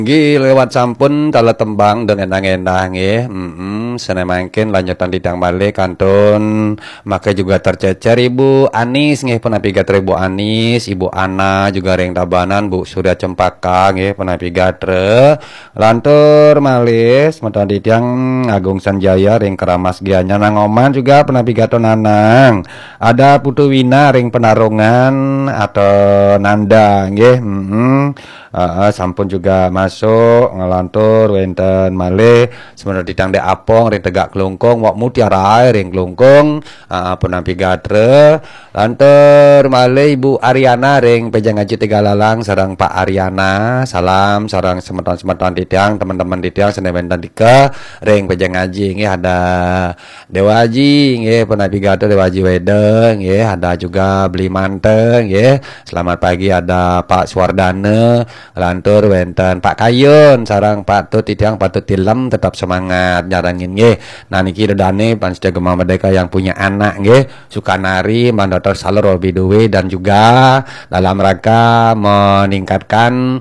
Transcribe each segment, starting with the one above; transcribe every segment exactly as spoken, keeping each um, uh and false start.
Nggih, lewat sampun tala tembang dengan endah nggih. Mm sene mangkin lanjutan didang balik kantun maka juga tercecer Ibu Anis nggih pun gatre Ibu Anis, Ibu Ana juga ring tabanan Bu Surya Cempaka nggih pun gatre. Lantur malis metan didang Agung Sanjaya ring Keramas Gianya Nangoman juga pun gato nanang. Ada Putu Wina ring Penarungan atau Nanda nggih. Mm -hmm. Uh, uh, sampun juga masuk ngelantur wenten malih sebenarnya didang de apong ring tegak kelungkung wak mutiara ring kelungkung uh, penampi gatre lantur malih Ibu Ariana ring pejang ngaji tiga lalang sarang Pak Ariana salam sarang semeton-semeton didang teman-teman didang senewenten dika ring pejang ngaji nggih ada Dewa Haji nggih penampi gatre Dewa Haji Wedeng nggih ada juga Beli Manteng nggih selamat pagi ada Pak Suwardana lantur wenten Pak Kayun sarang Pak Tut Tidang Pak Tut Tilem tetap semangat nyarangin nggih. Nah niki dedane Panstia Gema Merdeka yang punya anak nggih Sukanari Mandotor Salur Biduwe dan juga dalam rangka meningkatkan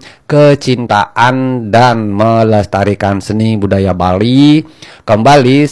kecintaan dan melestarikan seni budaya Bali kembali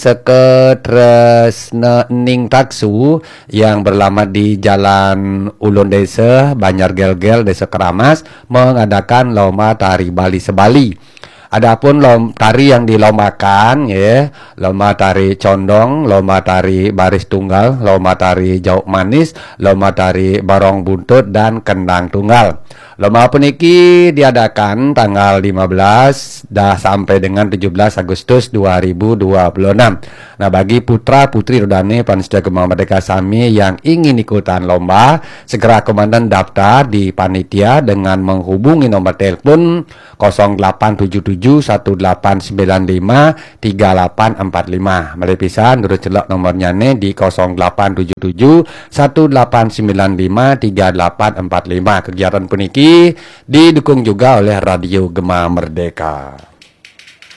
seketres ning taksu yang berlamat di Jalan Ulun Desa Banjar Gel-Gel Desa Keramas mengadakan lomba tari Bali Sebali. Adapun lom, tari yang dilombakan ya, lomba tari condong, lomba tari baris tunggal, lomba tari jauh manis, lomba tari barong buntut dan kendang tunggal. Lomba puniki diadakan tanggal lima belas dah sampai dengan tujuh belas Agustus dua ribu dua puluh enam. Nah, bagi putra putri Rodane Panstia Gema Merdeka Sami yang ingin ikutan lomba, segera komandan daftar di panitia dengan menghubungi nomor telepon nol delapan tujuh tujuh satu delapan sembilan lima tiga delapan empat lima. Mari pisan nurut celok nomornya nih di nol delapan tujuh tujuh satu delapan sembilan lima tiga delapan empat lima. Kegiatan puniki didukung juga oleh Radio Gema Merdeka.